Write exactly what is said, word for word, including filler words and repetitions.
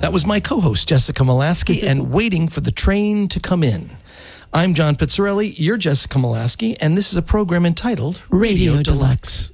That was my co-host, Jessica Molaski, and Waiting for the Train to Come In. I'm John Pizzarelli, you're Jessica Molaski, and this is a program entitled Radio Deluxe.